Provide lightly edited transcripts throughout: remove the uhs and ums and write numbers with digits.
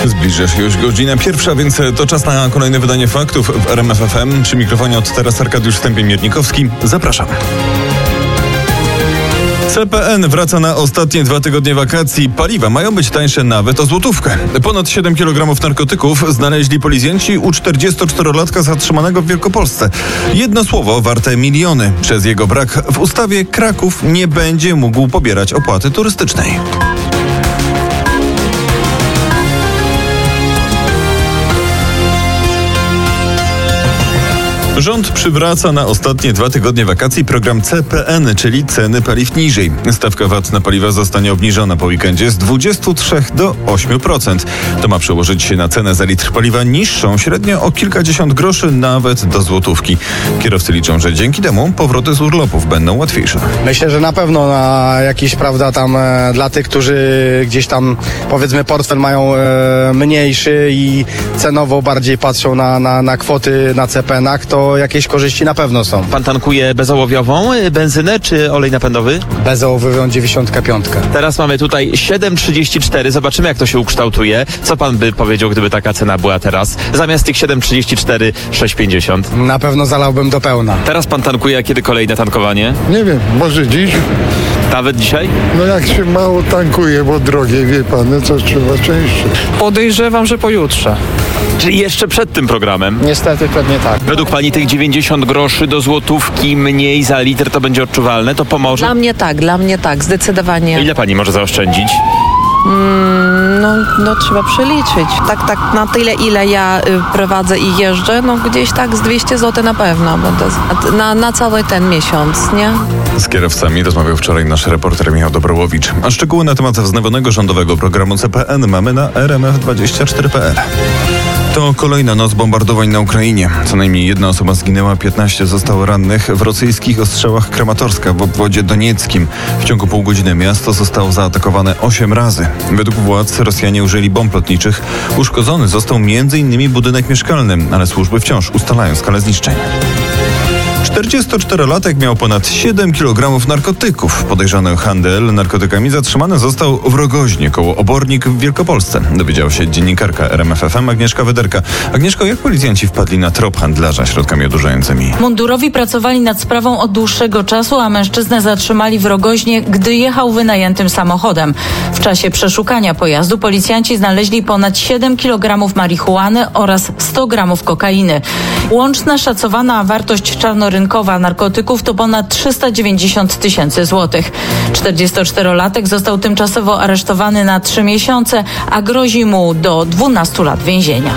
Zbliża się już godzina pierwsza, więc to czas na kolejne wydanie faktów w RMF FM. Przy mikrofonie od teraz Arkadiusz Stępień-Miernikowski. Zapraszam. CPN wraca na ostatnie 2 tygodnie wakacji. Paliwa mają być tańsze nawet o złotówkę. Ponad 7 kg narkotyków znaleźli policjanci u 44-latka zatrzymanego w Wielkopolsce. Jedno słowo warte miliony. Przez jego brak w ustawie Kraków nie będzie mógł pobierać opłaty turystycznej. Rząd przywraca na ostatnie 2 tygodnie wakacji program CPN, czyli ceny paliw niżej. Stawka VAT na paliwa zostanie obniżona po weekendzie z 23 do 8%. To ma przełożyć się na cenę za litr paliwa niższą, średnio o kilkadziesiąt groszy, nawet do złotówki. Kierowcy liczą, że dzięki temu powroty z urlopów będą łatwiejsze. Myślę, że na pewno na jakiś, tam dla tych, którzy gdzieś tam, powiedzmy, portfel mają mniejszy i cenowo bardziej patrzą na kwoty na CPN-ach, to jakieś korzyści na pewno są. Pan tankuje bezołowiową benzynę czy olej napędowy? Bezołowiową 95. Teraz mamy tutaj 7,34. Zobaczymy, jak to się ukształtuje. Co pan by powiedział, gdyby taka cena była teraz? Zamiast tych 7,34 6,50. Na pewno zalałbym do pełna. Teraz pan tankuje, a kiedy kolejne tankowanie? Nie wiem, może dziś? Nawet dzisiaj? No jak się mało tankuje, bo drogie, wie pan, no to trzeba częściej. Podejrzewam, że pojutrze. Czyli jeszcze przed tym programem? Niestety pewnie tak. Według pani tych 90 groszy do złotówki mniej za litr to będzie odczuwalne? To pomoże? Dla mnie tak, zdecydowanie. Ile pani może zaoszczędzić? No trzeba przeliczyć. Tak na tyle, ile ja prowadzę i jeżdżę, gdzieś tak z 200 zł na pewno będę na cały ten miesiąc, nie? Z kierowcami rozmawiał wczoraj nasz reporter Michał Dobrołowicz. A szczegóły na temat wznowionego rządowego programu CPN mamy na rmf24.pl. To kolejna noc bombardowań na Ukrainie. Co najmniej jedna osoba zginęła, 15 zostało rannych w rosyjskich ostrzałach Kramatorska w obwodzie donieckim. W ciągu pół godziny miasto zostało zaatakowane 8 razy. Według władz Rosjanie użyli bomb lotniczych. Uszkodzony został m.in. budynek mieszkalny, ale służby wciąż ustalają skalę zniszczeń. 44-latek miał ponad 7 kg narkotyków. Podejrzany o handel narkotykami zatrzymany został w Rogoźnie koło Obornik w Wielkopolsce. Dowiedziała się dziennikarka RMF FM Agnieszka Wyderka. Agnieszko, jak policjanci wpadli na trop handlarza środkami odurzającymi? Mundurowi pracowali nad sprawą od dłuższego czasu, a mężczyznę zatrzymali w Rogoźnie, gdy jechał wynajętym samochodem. W czasie przeszukania pojazdu policjanci znaleźli ponad 7 kg marihuany oraz 100 gramów kokainy. Łączna szacowana wartość czarnorynkowa narkotyków to ponad 390 000 złotych. 44-latek został tymczasowo aresztowany na 3 miesiące, a grozi mu do 12 lat więzienia.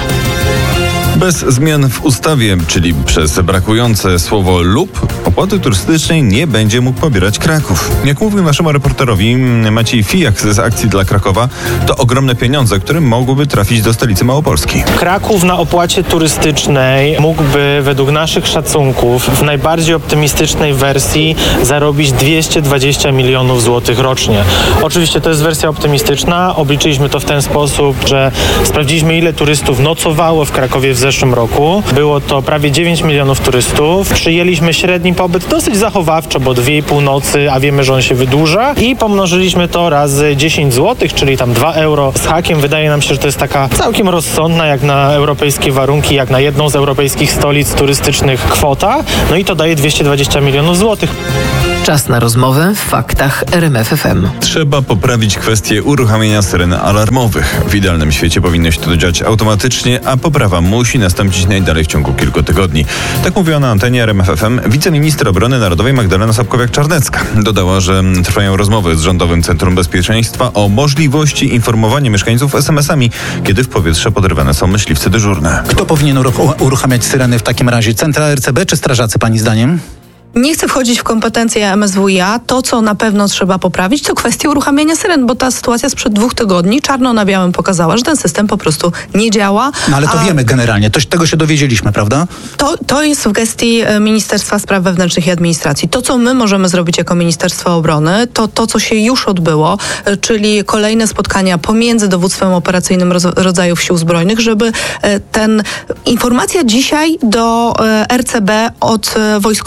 Bez zmian w ustawie, czyli przez brakujące słowo lub, opłaty turystycznej nie będzie mógł pobierać Kraków. Jak mówił naszemu reporterowi Maciej Fijak z akcji dla Krakowa, to ogromne pieniądze, które mogłyby trafić do stolicy Małopolski. Kraków na opłacie turystycznej mógłby według naszych szacunków w najbardziej optymistycznej wersji zarobić 220 milionów złotych rocznie. Oczywiście to jest wersja optymistyczna. Obliczyliśmy to w ten sposób, że sprawdziliśmy, ile turystów nocowało w Krakowie w zeszłym roku. Było to prawie 9 milionów turystów. Przyjęliśmy średni pobyt dosyć zachowawczo, bo 2,5 nocy, a wiemy, że on się wydłuża, i pomnożyliśmy to razy 10 zł, czyli tam 2 euro z hakiem. Wydaje nam się, że to jest taka całkiem rozsądna, jak na europejskie warunki, jak na jedną z europejskich stolic turystycznych kwota. No i to daje 220 milionów złotych. Czas na rozmowę w faktach RMF FM. Trzeba poprawić kwestię uruchamiania syren alarmowych. W idealnym świecie powinno się to dziać automatycznie, a poprawa musi nastąpić najdalej w ciągu kilku tygodni. Tak mówiła na antenie RMF FM wiceminister obrony narodowej Magdalena Sapkowiak-Czarnecka. Dodała, że trwają rozmowy z Rządowym Centrum Bezpieczeństwa o możliwości informowania mieszkańców SMS-ami, kiedy w powietrze podrywane są myśliwce dyżurne. Kto powinien uruchamiać syreny w takim razie? Centra RCB czy strażacy, pani zdaniem? Nie chcę wchodzić w kompetencje MSWiA. To, co na pewno trzeba poprawić, to kwestia uruchamiania syren, bo ta sytuacja sprzed 2 tygodni czarno na białym pokazała, że ten system po prostu nie działa. No ale to wiemy generalnie, tego się dowiedzieliśmy, prawda? To jest w gestii Ministerstwa Spraw Wewnętrznych i Administracji. To, co my możemy zrobić jako Ministerstwo Obrony, to co się już odbyło, czyli kolejne spotkania pomiędzy dowództwem operacyjnym rodzajów sił zbrojnych, żeby informacja dzisiaj do RCB od wojskowych wychodzi.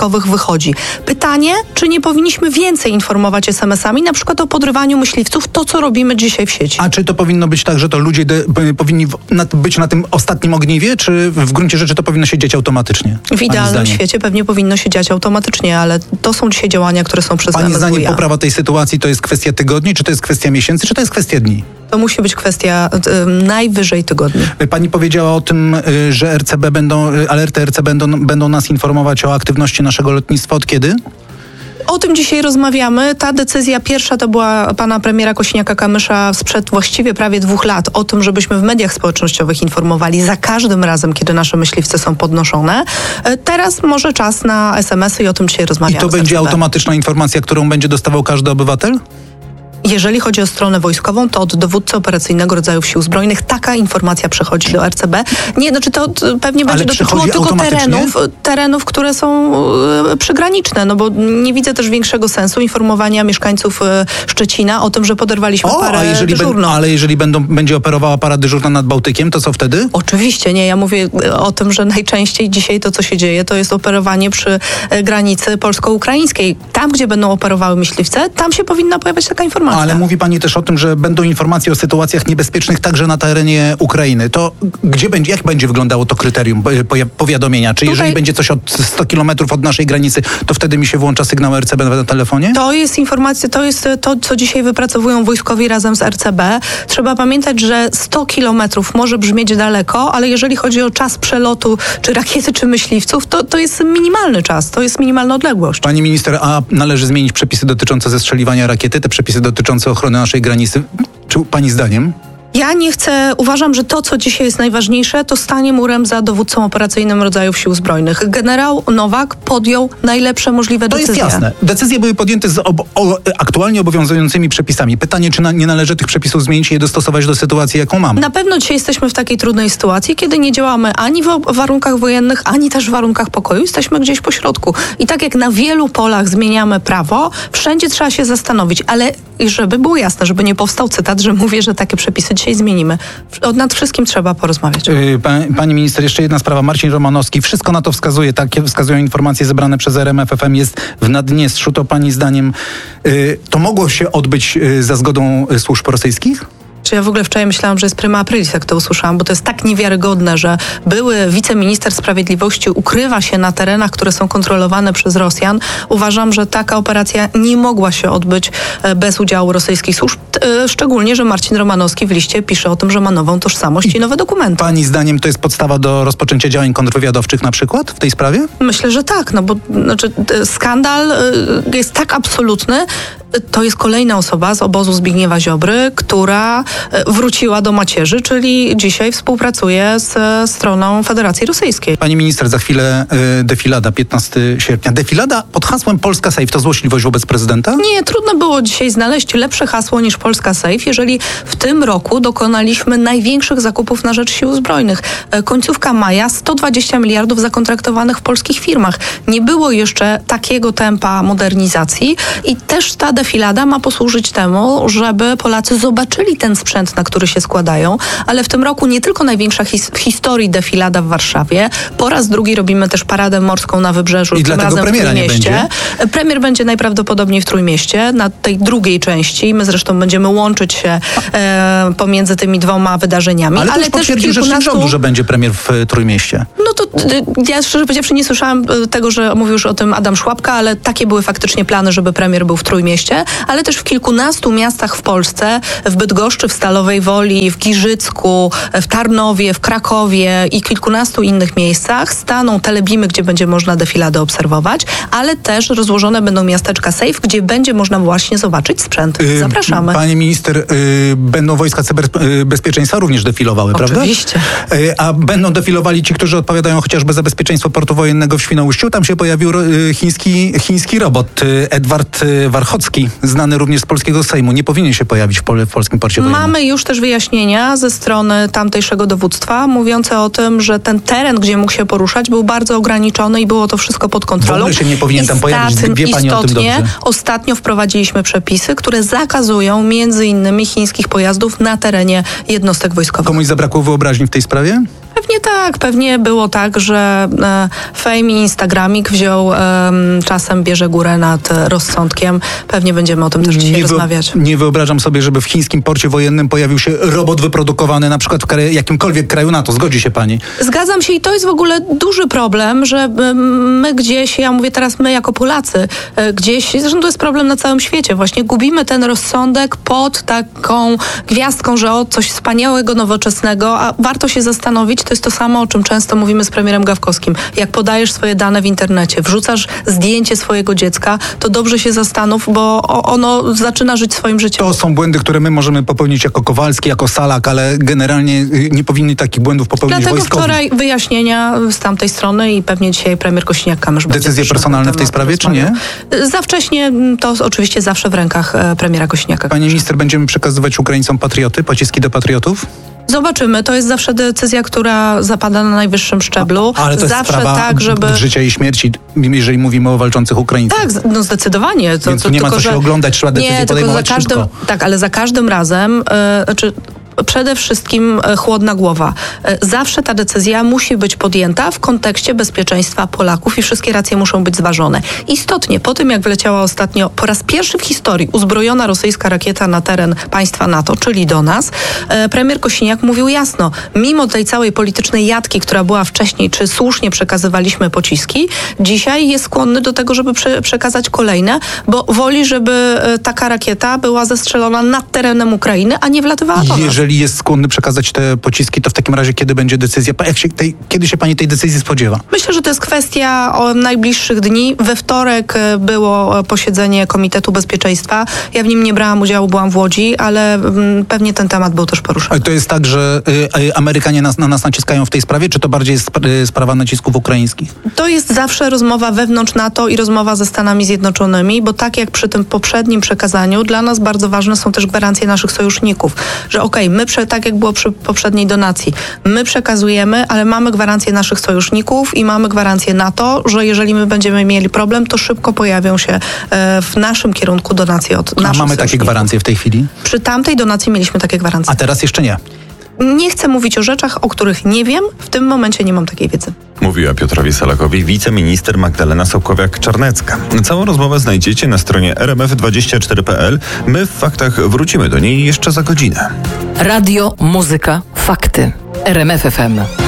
przechodzi. Pytanie, czy nie powinniśmy więcej informować SMS-ami, na przykład o podrywaniu myśliwców, to co robimy dzisiaj w sieci. A czy to powinno być tak, że to ludzie powinni być na tym ostatnim ogniwie, czy w gruncie rzeczy to powinno się dziać automatycznie? W idealnym świecie pewnie powinno się dziać automatycznie, ale to są dzisiaj działania, które są przez Pani MSWiA. zdaniem poprawa tej sytuacji to jest kwestia tygodni, czy to jest kwestia miesięcy, czy to jest kwestia dni? To musi być kwestia najwyżej tygodni. Pani powiedziała o tym, że alerty RC będą nas informować o aktywności naszego lotnictwa. Od kiedy? O tym dzisiaj rozmawiamy. Ta decyzja pierwsza to była pana premiera Kosiniaka-Kamysza sprzed właściwie prawie 2 lat o tym, żebyśmy w mediach społecznościowych informowali za każdym razem, kiedy nasze myśliwce są podnoszone. Teraz może czas na SMS-y i o tym dzisiaj rozmawiamy. I to będzie automatyczna informacja, którą będzie dostawał każdy obywatel? Jeżeli chodzi o stronę wojskową, to od dowódcy operacyjnego rodzajów Sił Zbrojnych taka informacja przechodzi do RCB. Nie, znaczy to pewnie będzie dotyczyło tylko terenów, które są przygraniczne, no bo nie widzę też większego sensu informowania mieszkańców Szczecina o tym, że poderwaliśmy parę dyżurną. Ale jeżeli będzie operowała para dyżurna nad Bałtykiem, to co wtedy? Oczywiście nie, ja mówię o tym, że najczęściej dzisiaj to, co się dzieje, to jest operowanie przy granicy polsko-ukraińskiej. Tam, gdzie będą operowały myśliwce, tam się powinna pojawiać taka informacja. Ale mówi pani też o tym, że będą informacje o sytuacjach niebezpiecznych także na terenie Ukrainy. To jak będzie wyglądało to kryterium powiadomienia? Czy jeżeli będzie coś od 100 kilometrów od naszej granicy, to wtedy mi się włącza sygnał RCB na telefonie? To jest informacja, to jest to, co dzisiaj wypracowują wojskowi razem z RCB. Trzeba pamiętać, że 100 kilometrów może brzmieć daleko, ale jeżeli chodzi o czas przelotu, czy rakiety, czy myśliwców, to jest minimalny czas, to jest minimalna odległość. Pani minister, a należy zmienić przepisy dotyczące zestrzeliwania rakiety, te przepisy dotyczące ochrony naszej granicy? Czy pani zdaniem? Ja uważam, że to, co dzisiaj jest najważniejsze, to stanie murem za dowódcą operacyjnym rodzajów Sił Zbrojnych. Generał Nowak podjął najlepsze możliwe decyzje. To jest jasne. Decyzje były podjęte z aktualnie obowiązującymi przepisami. Pytanie, czy nie należy tych przepisów zmienić i je dostosować do sytuacji, jaką mamy? Na pewno dzisiaj jesteśmy w takiej trudnej sytuacji, kiedy nie działamy ani w warunkach wojennych, ani też w warunkach pokoju. Jesteśmy gdzieś po środku. I tak jak na wielu polach zmieniamy prawo, wszędzie trzeba się zastanowić. Ale żeby było jasne, żeby nie powstał cytat, że mówię, że takie przepisy dzisiaj zmienimy. Nad wszystkim trzeba porozmawiać. Pani minister, jeszcze jedna sprawa. Marcin Romanowski. Wszystko na to wskazuje. Takie wskazują informacje zebrane przez RMFFM. Jest w Naddniestrzu. To pani zdaniem to mogło się odbyć za zgodą służb rosyjskich? Czy ja w ogóle wczoraj myślałam, że jest prima aprilis, jak to usłyszałam, bo to jest tak niewiarygodne, że były wiceminister sprawiedliwości ukrywa się na terenach, które są kontrolowane przez Rosjan. Uważam, że taka operacja nie mogła się odbyć bez udziału rosyjskich służb, szczególnie, że Marcin Romanowski w liście pisze o tym, że ma nową tożsamość i nowe dokumenty. Pani zdaniem to jest podstawa do rozpoczęcia działań kontrwywiadowczych na przykład w tej sprawie? Myślę, że tak, no bo skandal jest tak absolutny. To jest kolejna osoba z obozu Zbigniewa Ziobry, która wróciła do macierzy, czyli dzisiaj współpracuje z stroną Federacji Rosyjskiej. Pani minister, za chwilę defilada, 15 sierpnia. Defilada pod hasłem Polska Safe. To złośliwość wobec prezydenta? Nie, trudno było dzisiaj znaleźć lepsze hasło niż Polska Safe, jeżeli w tym roku dokonaliśmy największych zakupów na rzecz Sił Zbrojnych. Końcówka maja 120 miliardów zakontraktowanych w polskich firmach. Nie było jeszcze takiego tempa modernizacji i też ta defilada ma posłużyć temu, żeby Polacy zobaczyli ten sprzęt, na który się składają, ale w tym roku nie tylko największa w historii defilada w Warszawie, po raz drugi robimy też paradę morską na Wybrzeżu, i tym razem w Trójmieście. Premier będzie najprawdopodobniej w Trójmieście, na tej drugiej części. My zresztą będziemy łączyć się pomiędzy tymi dwoma wydarzeniami. Ale też potwierdził rzecznik rządu, że będzie premier w Trójmieście. No to ja szczerze powiedziawszy nie słyszałam tego, że mówił już o tym Adam Szłapka, ale takie były faktycznie plany, żeby premier był w Trójmieście, ale też w kilkunastu miastach w Polsce, w Bydgoszczy, w Stalowej Woli, w Giżycku, w Tarnowie, w Krakowie i kilkunastu innych miejscach staną telebimy, gdzie będzie można defiladę obserwować, ale też rozłożone będą miasteczka safe, gdzie będzie można właśnie zobaczyć sprzęt. Zapraszamy. Pani minister, będą wojska cyberbezpieczeństwa również defilowały, prawda? Oczywiście. A będą defilowali ci, którzy odpowiadają chociażby za bezpieczeństwo portu wojennego w Świnoujściu. Tam się pojawił chiński robot Edward Warchocki, znany również z polskiego Sejmu. Nie powinien się pojawić w polskim porcie wojennym. Mamy już też wyjaśnienia ze strony tamtejszego dowództwa, mówiące o tym, że ten teren, gdzie mógł się poruszać, był bardzo ograniczony i było to wszystko pod kontrolą. W ogóle się nie powinien tam pojawić. Wie pani o tym dobrze. Ostatnio wprowadziliśmy przepisy, które zakazują między innymi chińskich pojazdów na terenie jednostek wojskowych. Komuś zabrakło wyobraźni w tej sprawie? Pewnie tak. Pewnie było tak, że Fame i Instagramik wziął, czasem bierze górę nad rozsądkiem. Pewnie będziemy o tym też dzisiaj rozmawiać. Nie wyobrażam sobie, żeby w chińskim porcie wojennym pojawił się robot wyprodukowany na przykład w jakimkolwiek kraju NATO. Zgodzi się pani? Zgadzam się i to jest w ogóle duży problem, że my gdzieś, ja mówię teraz my jako Polacy, gdzieś, zresztą to jest problem na całym świecie, właśnie gubimy ten rozsądek pod taką gwiazdką, że o coś wspaniałego, nowoczesnego, a warto się zastanowić, to jest to samo, o czym często mówimy z premierem Gawkowskim. Jak podajesz swoje dane w internecie, wrzucasz zdjęcie swojego dziecka, to dobrze się zastanów, bo ono zaczyna żyć swoim życiem. To są błędy, które my możemy popełnić jako Kowalski, jako Salak, ale generalnie nie powinni takich błędów popełnić Dlatego wojskowi. wczoraj wyjaśnienia z tamtej strony i pewnie dzisiaj premier Kosiniak-Kamysz będzie Decyzje personalne w tej sprawie, czy nie? Za wcześnie, to oczywiście zawsze w rękach premiera Kosiniaka. Panie minister, będziemy przekazywać Ukraińcom patrioty, pociski do patriotów? Zobaczymy. To jest zawsze decyzja, która zapada na najwyższym szczeblu. Ale to jest zawsze sprawa tak, żeby życia i śmierci, jeżeli mówimy o walczących Ukraińcach. Tak, no zdecydowanie. Więc tu nie ma co się oglądać, trzeba decyzję podejmować szybko. Tak, ale za każdym razem, przede wszystkim chłodna głowa. Zawsze ta decyzja musi być podjęta w kontekście bezpieczeństwa Polaków i wszystkie racje muszą być zważone. Istotnie, po tym jak wleciała ostatnio po raz pierwszy w historii uzbrojona rosyjska rakieta na teren państwa NATO, czyli do nas, premier Kosiniak mówił jasno, mimo tej całej politycznej jatki, która była wcześniej, czy słusznie przekazywaliśmy pociski, dzisiaj jest skłonny do tego, żeby przekazać kolejne, bo woli, żeby taka rakieta była zestrzelona nad terenem Ukrainy, a nie wlatywała do nas. Jeżeli jest skłonny przekazać te pociski, to w takim razie kiedy będzie decyzja? Kiedy się pani tej decyzji spodziewa? Myślę, że to jest kwestia najbliższych dni. We wtorek było posiedzenie Komitetu Bezpieczeństwa. Ja w nim nie brałam udziału, byłam w Łodzi, ale pewnie ten temat był też poruszany. To jest tak, że Amerykanie na nas naciskają w tej sprawie, czy to bardziej jest sprawa nacisków ukraińskich? To jest zawsze rozmowa wewnątrz NATO i rozmowa ze Stanami Zjednoczonymi, bo tak jak przy tym poprzednim przekazaniu, dla nas bardzo ważne są też gwarancje naszych sojuszników, że my tak jak było przy poprzedniej donacji, my przekazujemy, ale mamy gwarancję naszych sojuszników i mamy gwarancję NATO, że jeżeli my będziemy mieli problem, to szybko pojawią się w naszym kierunku donacje od naszych mamy takie gwarancje w tej chwili? Przy tamtej donacji mieliśmy takie gwarancje. A teraz jeszcze nie? Nie chcę mówić o rzeczach, o których nie wiem. W tym momencie nie mam takiej wiedzy. Mówiła Piotrowi Salakowi wiceminister Magdalena Sokowiak-Czarnecka. Całą rozmowę znajdziecie na stronie rmf24.pl. My w faktach wrócimy do niej jeszcze za godzinę. Radio, muzyka, fakty. RMF FM.